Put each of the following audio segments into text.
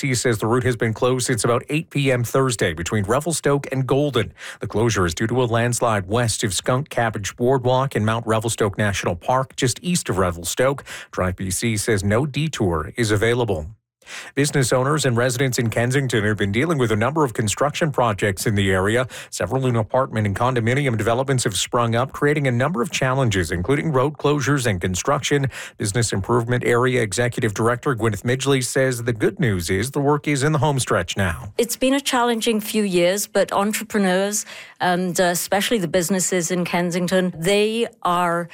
CBC says the route has been closed since about 8 p.m. Thursday between Revelstoke and Golden. The closure is due to a landslide west of Skunk Cabbage Boardwalk in Mount Revelstoke National Park, just east of Revelstoke. Drive BC says no detour is available. Business owners and residents in Kensington have been dealing with a number of construction projects in the area. Several new apartment and condominium developments have sprung up, creating a number of challenges, including road closures and construction. Business Improvement Area Executive Director Gwyneth Midgley says the good news is the work is in the home stretch now. It's been a challenging few years, but entrepreneurs and especially the businesses in Kensington, they are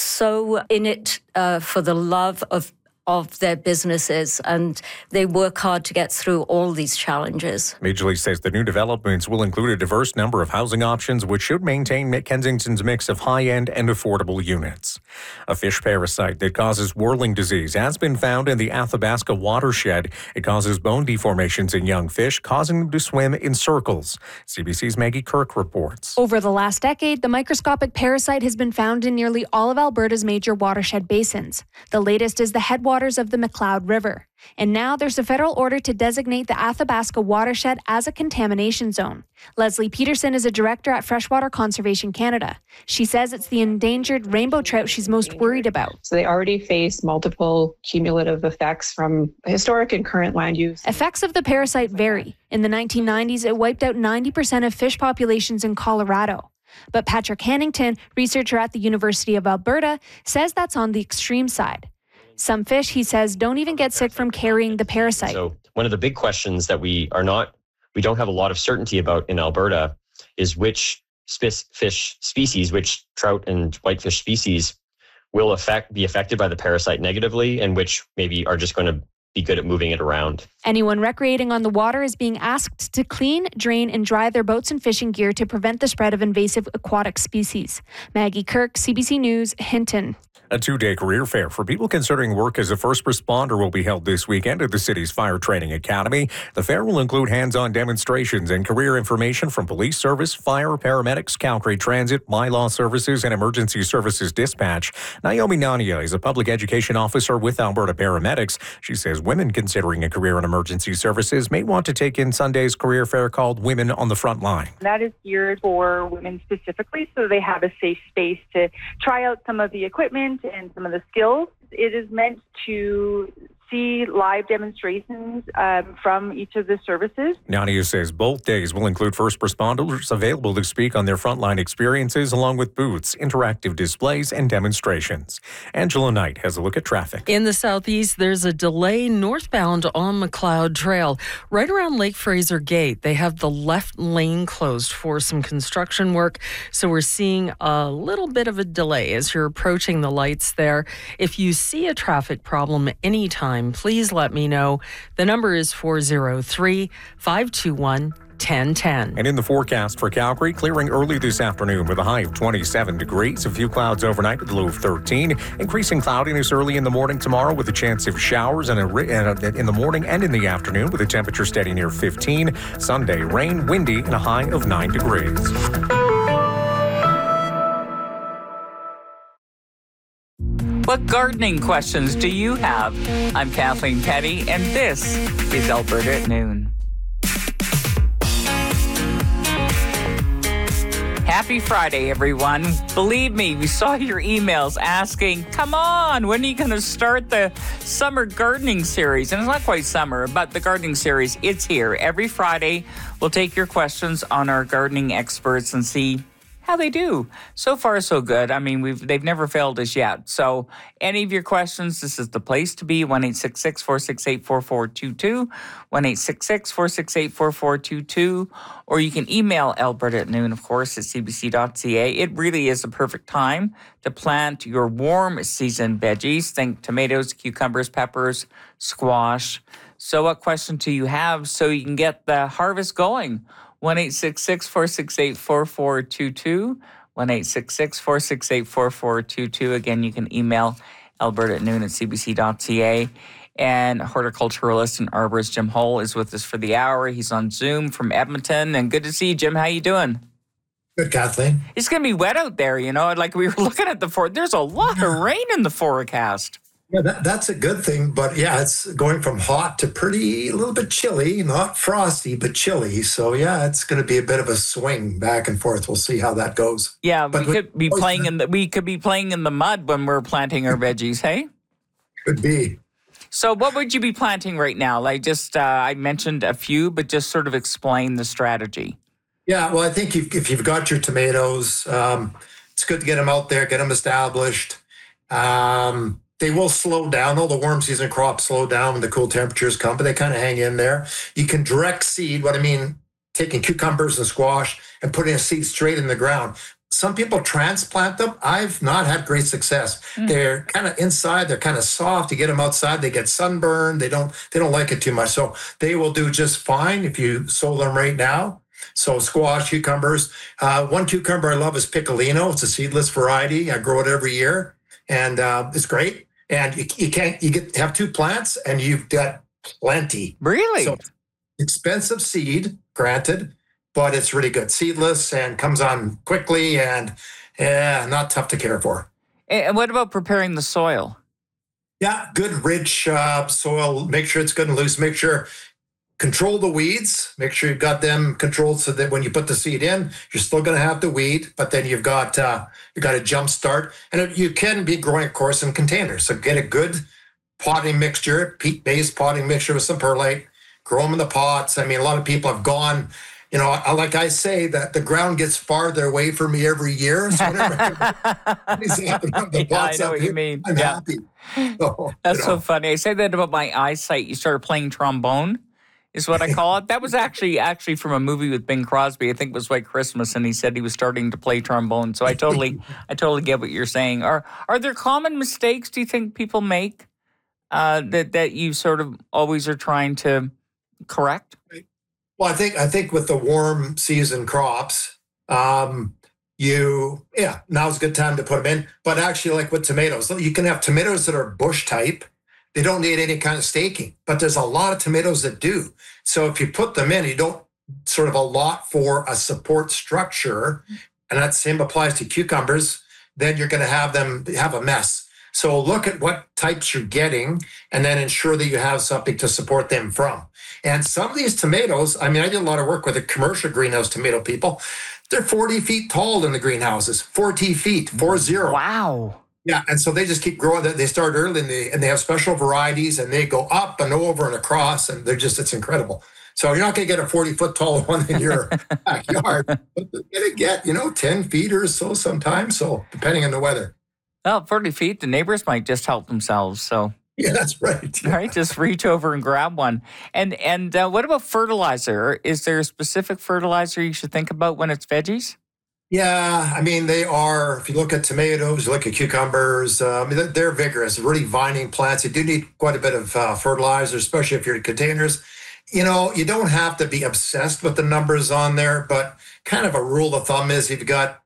so in it for the love of their businesses, and they work hard to get through all these challenges. Midgley says the new developments will include a diverse number of housing options, which should maintain Kensington's mix of high-end and affordable units. A fish parasite that causes whirling disease has been found in the Athabasca watershed. It causes bone deformations in young fish, causing them to swim in circles. CBC's Maggie Kirk reports. Over the last decade, the microscopic parasite has been found in nearly all of Alberta's major watershed basins. The latest is the headwaters of the McLeod River. And now there's a federal order to designate the Athabasca watershed as a contamination zone. Leslie Peterson is a director at Freshwater Conservation Canada. She says it's the endangered rainbow trout she's most worried about. So they already face multiple cumulative effects from historic and current land use. Effects of the parasite vary. In the 1990s, it wiped out 90% of fish populations in Colorado. But Patrick Hannington, researcher at the University of Alberta, says that's on the extreme side. Some fish, he says, don't even get sick from carrying the parasite. So one of the big questions that we don't have a lot of certainty about in Alberta is which fish species, which trout and whitefish species will be affected by the parasite negatively, and which maybe are just going to be good at moving it around. Anyone recreating on the water is being asked to clean, drain, and dry their boats and fishing gear to prevent the spread of invasive aquatic species. Maggie Kirk, CBC News, Hinton. A 2-day career fair for people considering work as a first responder will be held this weekend at the city's Fire Training Academy. The fair will include hands-on demonstrations and career information from police service, fire, paramedics, Calgary Transit, My-Law Services, and Emergency Services Dispatch. Naomi Nania is a public education officer with Alberta Paramedics. She says women considering a career in emergency services may want to take in Sunday's career fair called Women on the Front Line. That is geared for women specifically, so they have a safe space to try out some of the equipment and some of the skills. It is meant to see live demonstrations from each of the services. Nania says both days will include first responders available to speak on their frontline experiences, along with booths, interactive displays, and demonstrations. Angela Knight has a look at traffic. In the southeast, there's a delay northbound on McLeod Trail. Right around Lake Fraser Gate, they have the left lane closed for some construction work, so we're seeing a little bit of a delay as you're approaching the lights there. If you see a traffic problem anytime, please let me know. The number is 403-521-1010. And in the forecast for Calgary, clearing early this afternoon with a high of 27 degrees. A few clouds overnight with a low of 13. Increasing cloudiness early in the morning tomorrow with a chance of showers in the morning and in the afternoon with a temperature steady near 15. Sunday, rain, windy, and a high of 9 degrees. What gardening questions do you have? I'm Kathleen Petty, and this is Alberta at Noon. Happy Friday, everyone. Believe me, we saw your emails asking, come on, when are you going to start the summer gardening series? And it's not quite summer, but the gardening series, it's here. Every Friday, we'll take your questions on our gardening experts and see how they do. So far, so good. I mean, they've never failed us yet. So any of your questions, this is the place to be. 1-866-468-4422, 1-866-468-4422, or you can email Alberta at Noon, of course, at cbc.ca. It really is a perfect time to plant your warm season veggies. Think tomatoes, cucumbers, peppers, squash. So what question do you have so you can get the harvest going? 1-866-468-4422, 1-866-468-4422. Again, you can email Alberta at Noon at cbc.ca. And horticulturalist and arborist Jim Hull is with us for the hour. He's on Zoom from Edmonton. And good to see you, Jim. How you doing? Good, Kathleen. It's going to be wet out there, you know. Like we were looking at there's a lot of rain in the forecast. Yeah, that's a good thing. But yeah, it's going from hot to a little bit chilly, not frosty, but chilly. So yeah, it's going to be a bit of a swing back and forth. We'll see how that goes. Yeah, but we could be playing in the mud when we're planting our veggies, hey? Could be. So what would you be planting right now? Like just, I mentioned a few, but just sort of explain the strategy. Yeah, well, I think if you've got your tomatoes, it's good to get them out there, get them established. They will slow down. All the warm season crops slow down when the cool temperatures come, but they kind of hang in there. You can direct seed. What I mean, taking cucumbers and squash and putting a seed straight in the ground. Some people transplant them. I've not had great success. They're kind of inside. They're kind of soft. You get them outside, they get sunburned. They don't like it too much. So they will do just fine if you sow them right now. So squash, cucumbers. One cucumber I love is Piccolino. It's a seedless variety. I grow it every year, and it's great. And you have 2 plants, and you've got plenty. Really? So expensive seed, granted, but it's really good. Seedless and comes on quickly, and not tough to care for. And what about preparing the soil? Yeah, good rich soil. Make sure it's good and loose. Make sure control the weeds. Make sure you've got them controlled so that when you put the seed in, you're still going to have the weed, but then you've got a jump start. And you can be growing, of course, in containers. So get a good potting mixture, peat-based potting mixture with some perlite. Grow them in the pots. I mean, a lot of people have gone. Like I say, that the ground gets farther away from me every year. So whenever the pots I know up what here, you mean. I'm happy. So, That's so funny. I say that about my eyesight. You started playing trombone, is what I call it. That was actually from a movie with Bing Crosby. I think it was White Christmas, and he said he was starting to play trombone. So I totally get what you're saying. Are there common mistakes, do you think, people make that you sort of always are trying to correct? Well, I think with the warm season crops, now's a good time to put them in. But actually, like with tomatoes, you can have tomatoes that are bush type. They don't need any kind of staking, but there's a lot of tomatoes that do. So if you put them in, you don't sort of allot for a support structure, and that same applies to cucumbers, then you're going to have them have a mess. So look at what types you're getting and then ensure that you have something to support them from. And some of these tomatoes, I mean, I did a lot of work with the commercial greenhouse tomato people. They're 40 feet tall in the greenhouses, 40 feet, 40. Wow. Yeah, and so they just keep growing. They start early, and they have special varieties, and they go up and over and across, and it's incredible. So you're not going to get a 40-foot tall one in your backyard, but you're going to get, 10 feet or so sometimes, so depending on the weather. Well, 40 feet, the neighbors might just help themselves, so... Yeah, that's right. Yeah. Right, just reach over and grab one. And what about fertilizer? Is there a specific fertilizer you should think about when it's veggies? Yeah, I mean, they are, if you look at tomatoes, you look at cucumbers, they're vigorous, really vining plants. You do need quite a bit of fertilizer, especially if you're in containers. You don't have to be obsessed with the numbers on there, but kind of a rule of thumb is if you've got,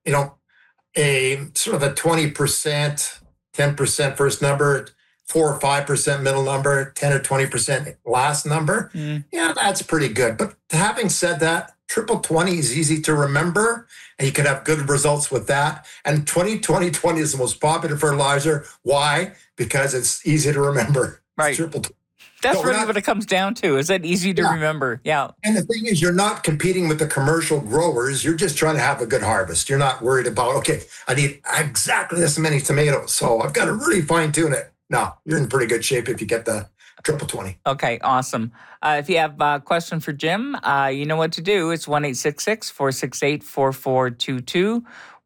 a sort of a 20%, 10% first number, 4 or 5% middle number, 10 or 20% last number. Yeah, that's pretty good. But having said that, triple 20 is easy to remember, and you can have good results with that. And 20 is the most popular fertilizer. Why? Because it's easy to remember. Right. It's triple 20. That's really what it comes down to. Is it easy to remember? Yeah. And the thing is, you're not competing with the commercial growers. You're just trying to have a good harvest. You're not worried about, okay, I need exactly this many tomatoes, so I've got to really fine tune it. No, you're in pretty good shape if you get the triple 20. Okay, awesome. If you have a question for Jim, you know what to do. It's 1-866-468-4422.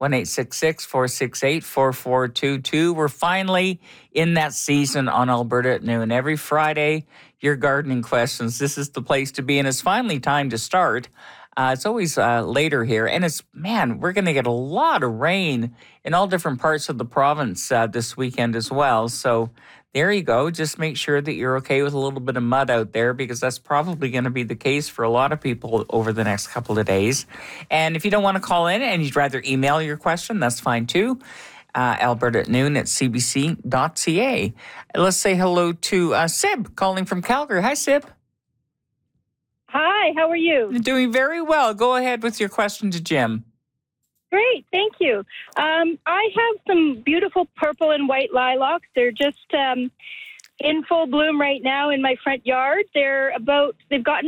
1-866-468-4422. We're finally in that season on Alberta at Noon. Every Friday, your gardening questions. This is the place to be, and it's finally time to start. It's always later here, and we're going to get a lot of rain in all different parts of the province this weekend as well. So there you go. Just make sure that you're okay with a little bit of mud out there, because that's probably going to be the case for a lot of people over the next couple of days. And if you don't want to call in and you'd rather email your question, that's fine too. Alberta at Noon at cbc.ca. Let's say hello to Sib calling from Calgary. Hi, Sib. Hi, how are you? Doing very well. Go ahead with your question to Jim. Great, thank you. I have some beautiful purple and white lilacs. They're just in full bloom right now in my front yard. They've gotten